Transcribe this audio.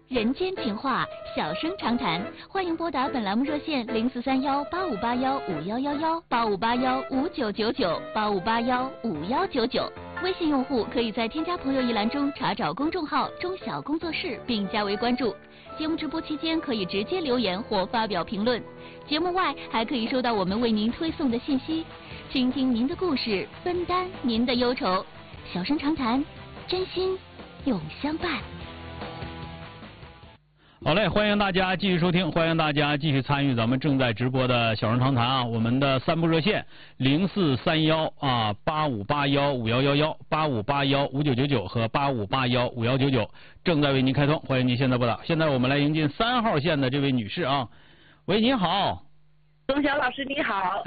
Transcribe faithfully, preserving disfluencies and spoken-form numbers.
人间情话，小声长谈。欢迎拨打本栏目热线零四三幺八五八幺五幺幺幺八五八幺五九九九八五八幺五幺九九。微信用户可以在添加朋友一栏中查找公众号“中小工作室”并加为关注。节目直播期间可以直接留言或发表评论，节目外还可以收到我们为您推送的信息，倾听您的故事，分担您的忧愁。小声长谈，真心永相伴。 好嘞，欢迎大家继续收听，欢迎大家继续参与咱们正在直播的小声长谈啊，我们的三部热线零四三幺啊八五八幺五幺幺幺八五八幺五九九九和八五八幺五幺九九正在为您开通，欢迎您现在拨打。现在我们来迎接三号线的这位女士啊，喂，您好。 钟晓老师你好。